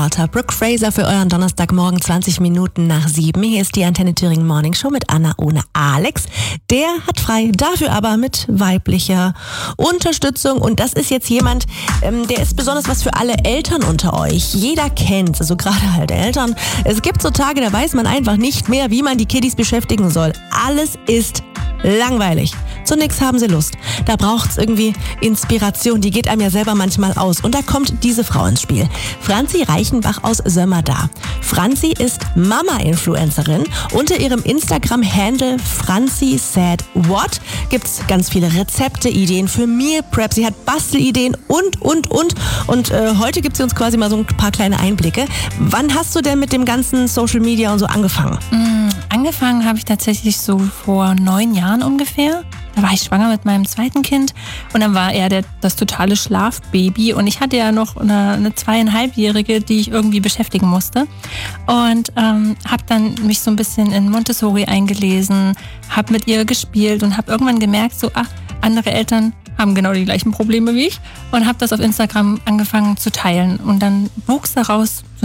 Brooke Fraser für euren Donnerstagmorgen 20 Minuten nach 7. Hier ist die Antenne Thüringen Morning Show mit Anna ohne Alex. Der hat frei, dafür aber mit weiblicher Unterstützung. Und das ist jetzt jemand, der ist besonders was für alle Eltern unter euch. Jeder kennt's, also gerade halt Eltern. Es gibt so Tage, da weiß man einfach nicht mehr, wie man die Kiddies beschäftigen soll. Alles ist langweilig. Zu nix haben sie Lust. Da braucht's irgendwie Inspiration, die geht einem ja selber manchmal aus. Und da kommt diese Frau ins Spiel. Franzi Reichenbach aus Sömmerda. Franzi ist Mama-Influencerin. Unter ihrem Instagram-Handle Franzi Said What gibt's ganz viele Rezepte, Ideen für Meal Prep. Sie hat Bastelideen und. Und heute gibt sie uns quasi mal so ein paar kleine Einblicke. Wann hast du denn mit dem ganzen Social Media und so angefangen? Angefangen habe ich tatsächlich so vor 9 Jahren ungefähr. Da war ich schwanger mit meinem zweiten Kind und dann war er das totale Schlafbaby und ich hatte ja noch eine 2,5-Jährige, die ich irgendwie beschäftigen musste und habe dann mich so ein bisschen in Montessori eingelesen, habe mit ihr gespielt und habe irgendwann gemerkt, so andere Eltern haben genau die gleichen Probleme wie ich und habe das auf Instagram angefangen zu teilen und dann wuchs daraus